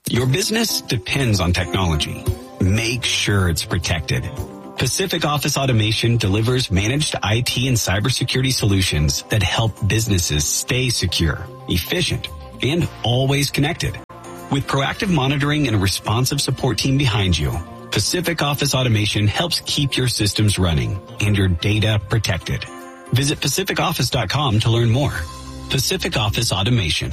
Your business depends on technology. Make sure it's protected. Pacific Office Automation delivers managed IT and cybersecurity solutions that help businesses stay secure, efficient, and always connected. With proactive monitoring and a responsive support team behind you, Pacific Office Automation helps keep your systems running and your data protected. Visit PacificOffice.com to learn more. Pacific Office Automation.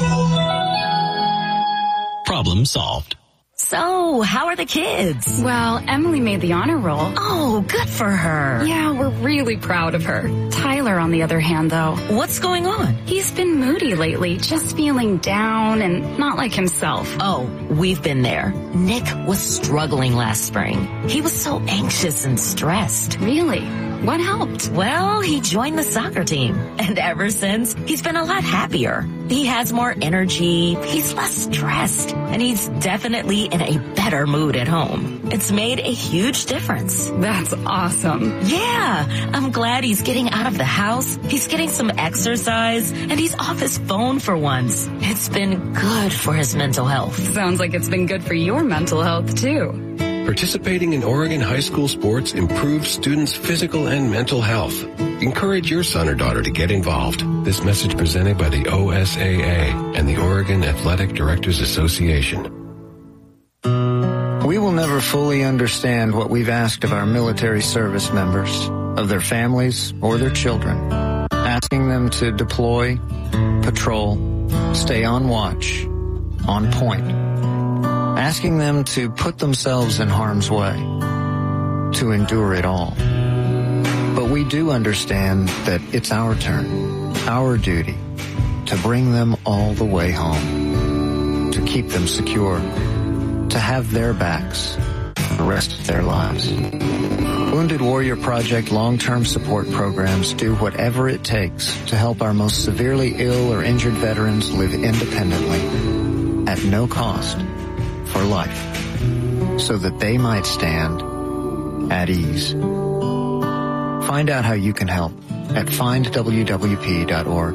Problem solved. So, how are the kids? Well, Emily made the honor roll. Oh, good for her. Yeah, we're really proud of her. Tyler, on the other hand, though. What's going on? He's been moody lately, just feeling down and not like himself. Oh, we've been there. Nick was struggling last spring. He was so anxious and stressed. Really? What helped? Well, he joined the soccer team. And ever since, he's been a lot happier. He has more energy, he's less stressed, and he's definitely in a better mood at home. It's made a huge difference. That's awesome. Yeah, I'm glad he's getting out of the house, he's getting some exercise, and he's off his phone for once. It's been good for his mental health. Sounds like it's been good for your mental health, too. Participating in Oregon high school sports improves students' physical and mental health. Encourage your son or daughter to get involved. This message presented by the OSAA and the Oregon Athletic Directors Association. We will never fully understand what we've asked of our military service members, of their families or their children, asking them to deploy, patrol, stay on watch, on point, asking them to put themselves in harm's way, to endure it all. But we do understand that it's our turn, our duty, to bring them all the way home, to keep them secure, to have their backs for the rest of their lives. Wounded Warrior Project long-term support programs do whatever it takes to help our most severely ill or injured veterans live independently, at no cost, for life, so that they might stand at ease. Find out how you can help at findwwp.org.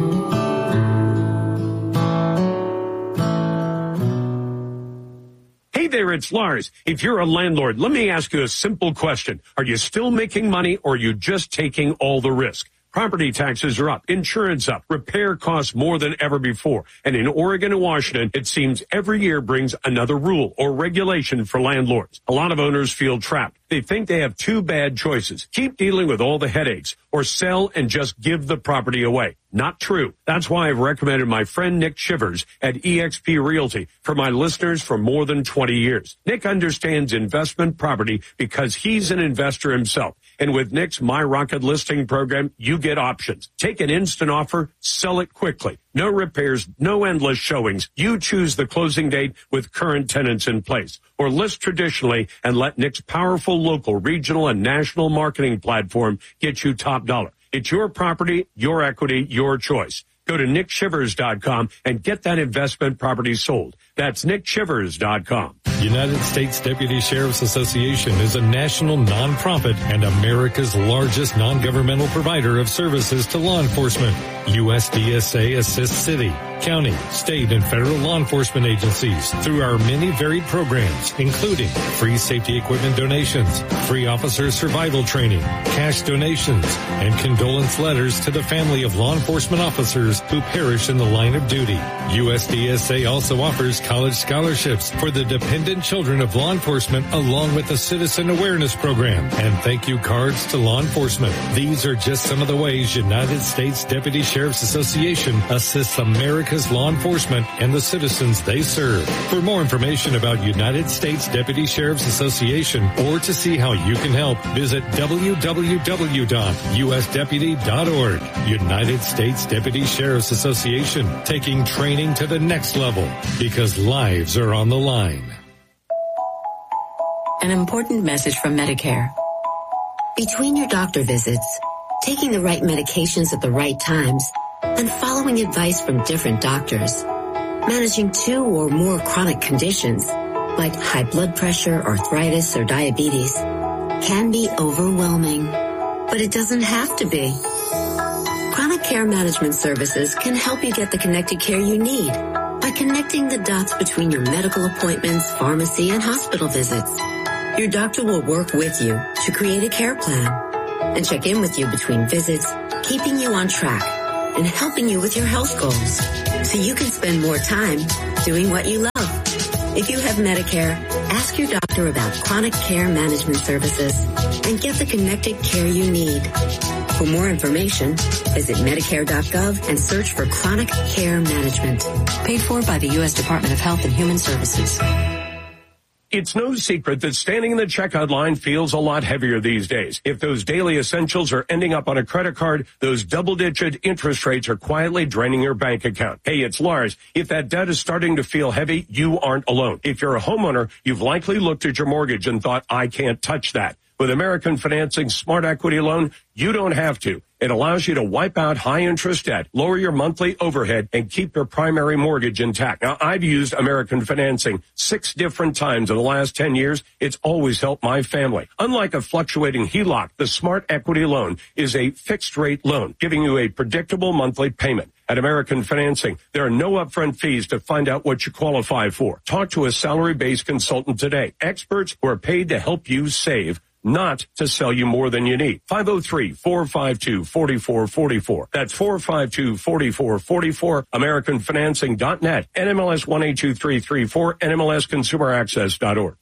Hey there, it's Lars. If you're a landlord, let me ask you a simple question. Are you still making money, or are you just taking all the risk? Property taxes are up, insurance up, repair costs more than ever before. And in Oregon and Washington, it seems every year brings another rule or regulation for landlords. A lot of owners feel trapped. They think they have two bad choices. Keep dealing with all the headaches, or sell and just give the property away. Not true. That's why I've recommended my friend Nick Shivers at eXp Realty for my listeners for more than 20 years. Nick understands investment property because he's an investor himself. And with Nick's My Rocket listing program, you get options. Take an instant offer, sell it quickly. No repairs, no endless showings. You choose the closing date with current tenants in place. Or list traditionally and let Nick's powerful local, regional, and national marketing platform get you top dollar. It's your property, your equity, your choice. Go to nickshivers.com and get that investment property sold. That's nickshivers.com. United States Deputy Sheriff's Association is a national nonprofit and America's largest non-governmental provider of services to law enforcement. USDSA assists city, county, state, and federal law enforcement agencies through our many varied programs, including free safety equipment donations, free officer survival training, cash donations, and condolence letters to the family of law enforcement officers who perish in the line of duty. USDSA also offers college scholarships for the dependent children of law enforcement, along with a citizen awareness program and thank you cards to law enforcement. These are just some of the ways United States Deputy Sheriff's Association assists America's law enforcement and the citizens they serve. For more information about United States Deputy Sheriff's Association or to see how you can help, visit www.usdeputy.org. United States Deputy Sheriff's Association, taking training to the next level because lives are on the line. An important message from Medicare. Between your doctor visits, taking the right medications at the right times, and following advice from different doctors, managing 2 or more chronic conditions like high blood pressure, arthritis, or diabetes can be overwhelming, but it doesn't have to be. Chronic Care Management Services can help you get the connected care you need by connecting the dots between your medical appointments, pharmacy, and hospital visits. Your doctor will work with you to create a care plan and check in with you between visits, keeping you on track and helping you with your health goals so you can spend more time doing what you love. If you have Medicare, ask your doctor about chronic care management services and get the connected care you need. For more information, visit Medicare.gov and search for Chronic Care Management. Paid for by the U.S. Department of Health and Human Services. It's no secret that standing in the checkout line feels a lot heavier these days. If those daily essentials are ending up on a credit card, those double-digit interest rates are quietly draining your bank account. Hey, it's Lars. If that debt is starting to feel heavy, you aren't alone. If you're a homeowner, you've likely looked at your mortgage and thought, I can't touch that. With American Financing's Smart Equity Loan, you don't have to. It allows you to wipe out high-interest debt, lower your monthly overhead, and keep your primary mortgage intact. Now, I've used American Financing 6 different times in the last 10 years. It's always helped my family. Unlike a fluctuating HELOC, the Smart Equity Loan is a fixed-rate loan, giving you a predictable monthly payment. At American Financing, there are no upfront fees to find out what you qualify for. Talk to a salary-based consultant today. Experts who are paid to help you save, not to sell you more than you need. 503-452-4444. That's 452-4444. AmericanFinancing.net. NMLS 182334. NMLSConsumerAccess.org.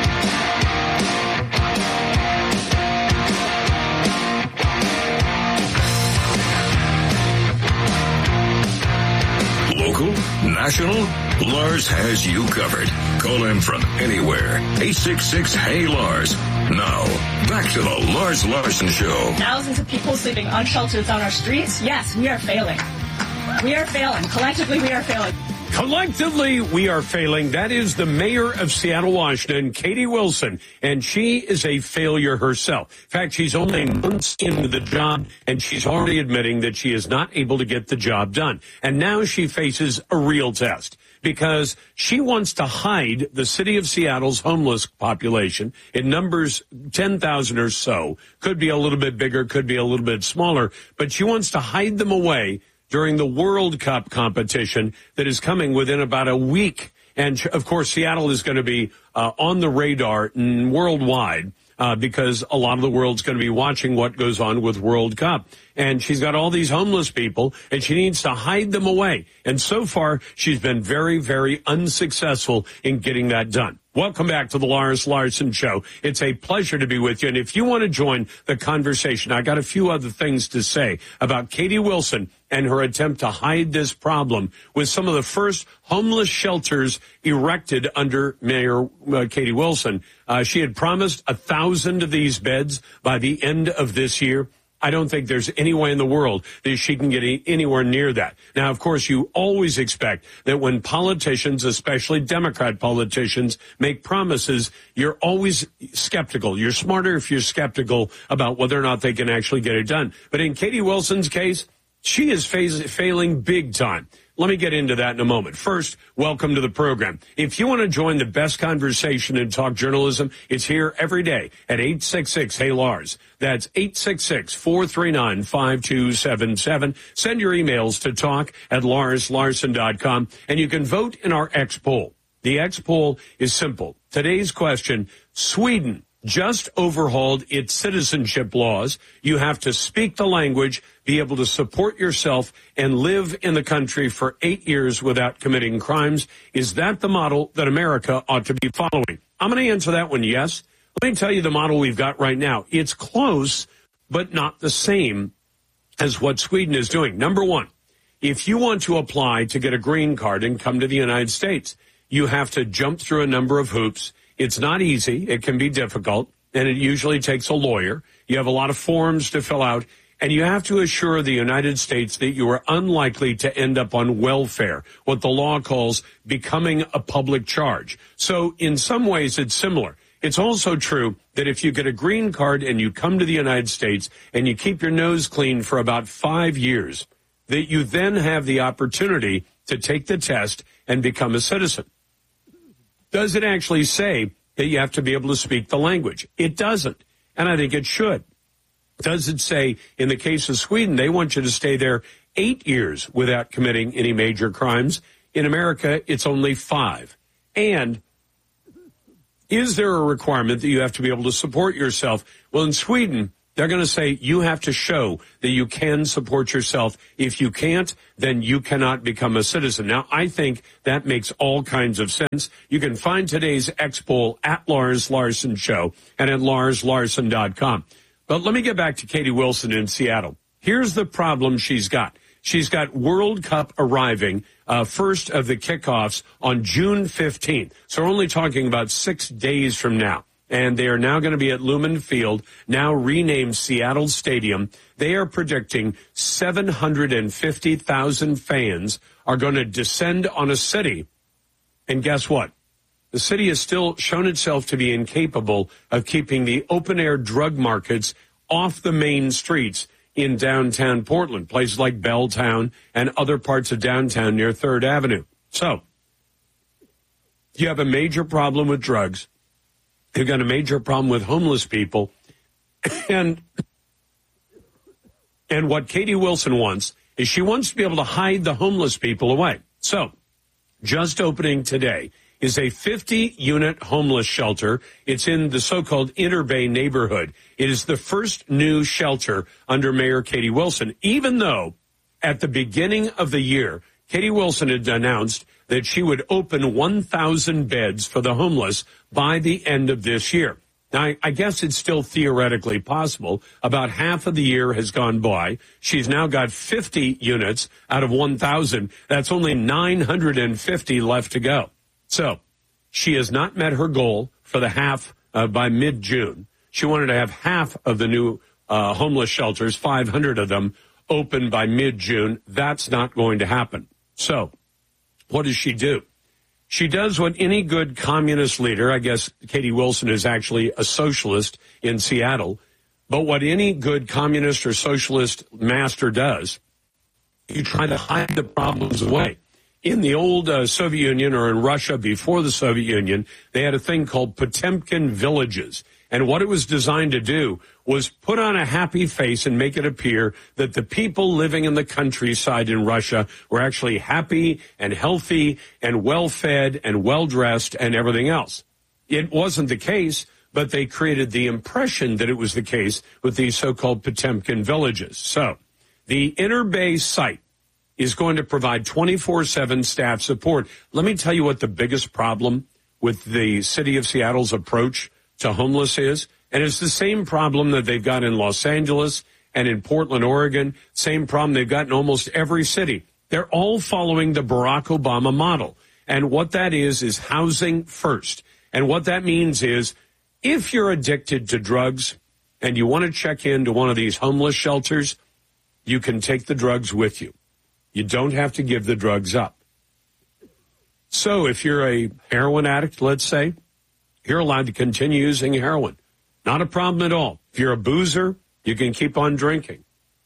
Local, national, Lars has you covered. Call him from anywhere. 866-HEY-LARS. Now, back to the Lars Larson Show. Thousands of people sleeping unsheltered on our streets. Yes, we are failing. We are failing. Collectively, we are failing. Collectively, we are failing. That is the mayor of Seattle, Washington, Katie Wilson, and she is a failure herself. In fact, she's only months into the job, and she's already admitting that she is not able to get the job done. And now she faces a real test, because she wants to hide the city of Seattle's homeless population. It numbers 10,000 or so. Could be a little bit bigger, could be a little bit smaller, but she wants to hide them away during the World Cup competition that is coming within about a week. And, of course, Seattle is going to be on the radar worldwide because a lot of the world's going to be watching what goes on with World Cup. And she's got all these homeless people, and she needs to hide them away. And so far, she's been very, very unsuccessful in getting that done. Welcome back to the Lars Larson Show. It's a pleasure to be with you. And if you want to join the conversation, I got a few other things to say about Katie Wilson and her attempt to hide this problem with some of the first homeless shelters erected under Mayor Katie Wilson. She had promised 1,000 of these beds by the end of this year. I don't think there's any way in the world that she can get anywhere near that. Now, of course, you always expect that when politicians, especially Democrat politicians, make promises, you're always skeptical. You're smarter if you're skeptical about whether or not they can actually get it done. But in Katie Wilson's case, she is failing big time. Let me get into that in a moment. First, welcome to the program. If you want to join the best conversation in talk journalism, it's here every day at 866-HEY-LARS. That's 866-439-5277. Send your emails to talk@LarsLarson.com, and you can vote in our X poll. The X poll is simple. Today's question, Sweden just overhauled its citizenship laws. You have to speak the language, be able to support yourself, and live in the country for 8 years without committing crimes. Is that the model that America ought to be following? I'm going to answer that one, yes. Let me tell you the model we've got right now. It's close, but not the same as what Sweden is doing. Number one, if you want to apply to get a green card and come to the United States, you have to jump through a number of hoops. It's not easy. It can be difficult, and it usually takes a lawyer. You have a lot of forms to fill out, and you have to assure the United States that you are unlikely to end up on welfare, what the law calls becoming a public charge. So in some ways, it's similar. It's also true that if you get a green card and you come to the United States and you keep your nose clean for about 5 years, that you then have the opportunity to take the test and become a citizen. Does it actually say that you have to be able to speak the language? It doesn't, and I think it should. Does it say, in the case of Sweden, they want you to stay there 8 years without committing any major crimes? In America, it's only 5. And is there a requirement that you have to be able to support yourself? Well, in Sweden, they're going to say you have to show that you can support yourself. If you can't, then you cannot become a citizen. Now, I think that makes all kinds of sense. You can find today's X-Poll at Lars Larson Show and at LarsLarson.com. But let me get back to Katie Wilson in Seattle. Here's the problem she's got. She's got World Cup arriving, first of the kickoffs on June 15th. So we're only talking about 6 days from now. And they are now going to be at Lumen Field, now renamed Seattle Stadium. They are predicting 750,000 fans are going to descend on a city. And guess what? The city has still shown itself to be incapable of keeping the open-air drug markets off the main streets in downtown Portland, places like Belltown and other parts of downtown near 3rd Avenue. So you have a major problem with drugs. You've got a major problem with homeless people. And what Katie Wilson wants is she wants to be able to hide the homeless people away. So just opening today is a 50-unit homeless shelter. It's in the so-called Inner Bay neighborhood. It is the first new shelter under Mayor Katie Wilson, even though at the beginning of the year, Katie Wilson had announced that she would open 1,000 beds for the homeless by the end of this year. Now, I guess it's still theoretically possible. About half of the year has gone by. She's now got 50 units out of 1,000. That's only 950 left to go. So she has not met her goal for the half by mid-June. She wanted to have half of the new homeless shelters, 500 of them, open by mid-June. That's not going to happen. So what does she do? She does what any good communist leader, I guess Katie Wilson is actually a socialist in Seattle, but what any good communist or socialist master does, you try to hide the problems away. In the old Soviet Union, or in Russia before the Soviet Union, they had a thing called Potemkin villages. And what it was designed to do was put on a happy face and make it appear that the people living in the countryside in Russia were actually happy and healthy and well-fed and well-dressed and everything else. It wasn't the case, but they created the impression that it was the case with these so-called Potemkin villages. So the Inner Bay site is going to provide 24/7 staff support. Let me tell you what the biggest problem with the city of Seattle's approach to homeless is, and it's the same problem that they've got in Los Angeles and in Portland, Oregon, same problem they've got in almost every city. They're all following the Barack Obama model, and what that is housing first. And what that means is if you're addicted to drugs and you want to check into one of these homeless shelters, you can take the drugs with you. You don't have to give the drugs up. So if you're a heroin addict, let's say, you're allowed to continue using heroin. Not a problem at all. If you're a boozer, you can keep on drinking.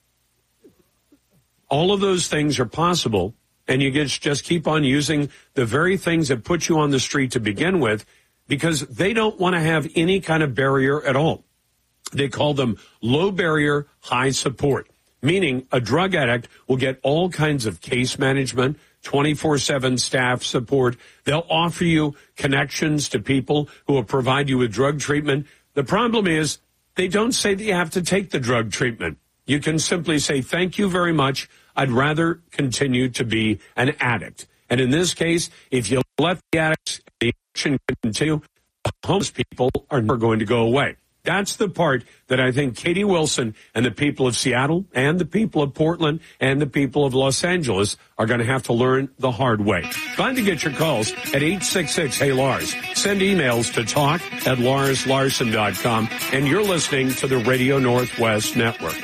All of those things are possible, and you just keep on using the very things that put you on the street to begin with, because they don't want to have any kind of barrier at all. They call them low barrier, high support, meaning a drug addict will get all kinds of case management, 24/7 staff support. They'll offer you connections to people who will provide you with drug treatment. The problem is they don't say that you have to take the drug treatment. You can simply say, thank you very much. I'd rather continue to be an addict. And in this case, if you let the addicts, the addiction continue, the homeless people are never going to go away. That's the part that I think Katie Wilson and the people of Seattle and the people of Portland and the people of Los Angeles are going to have to learn the hard way. Fine to get your calls at 866-HEY-LARS. Send emails to talk@LarsLarson.com. And you're listening to the Radio Northwest Network.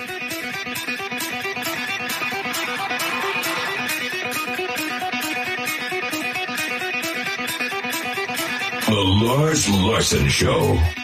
The Lars Larson Show.